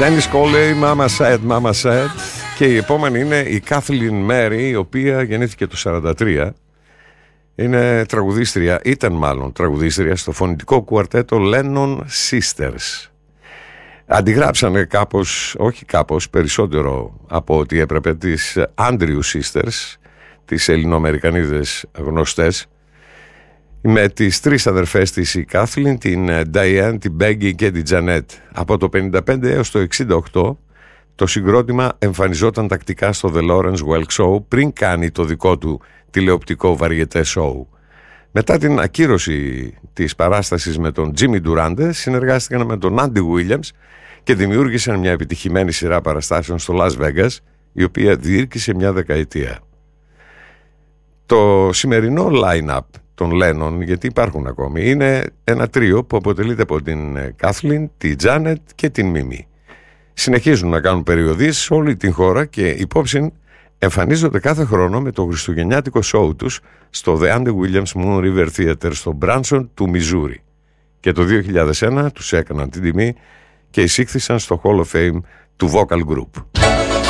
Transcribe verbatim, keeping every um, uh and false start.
Dennis Coley, Mama Said, Mama Said. Και η επόμενη είναι η Kathleen Mary, η οποία γεννήθηκε το σαράντα τρία. Είναι τραγουδίστρια, ήταν μάλλον τραγουδίστρια στο φωνητικό κουαρτέτο Lennon Sisters. Αντιγράψανε κάπως, όχι κάπως, περισσότερο από ό,τι έπρεπε, τις Andrew Sisters, τις ελληνοαμερικανίδες γνωστές, με τις τρεις αδερφές της, η Kathleen, την Diane, την Peggy και την Janet. Από το πενήντα πέντε έως το εξήντα οκτώ το συγκρότημα εμφανιζόταν τακτικά στο The Lawrence Welk Show πριν κάνει το δικό του τηλεοπτικό βαριετέ show. Μετά την ακύρωση της παράστασης με τον Jimmy Durante, συνεργάστηκαν με τον Andy Williams και δημιούργησαν μια επιτυχημένη σειρά παραστάσεων στο Las Vegas, η οποία διήρκησε μια δεκαετία. Το σημερινό line-up των Lennon, γιατί υπάρχουν ακόμη, είναι ένα τρίο που αποτελείται από την Kathleen, τη Janet και την Mimi. Συνεχίζουν να κάνουν περιοδίες σε όλη την χώρα και υπόψη εμφανίζονται κάθε χρόνο με το χριστουγεννιάτικο show τους στο The Andy Williams Moon River Theater στο Branson του Μιζούρι. Και το δύο χιλιάδες ένα τους έκαναν την τιμή και εισήχθησαν στο Hall of Fame του Vocal Group.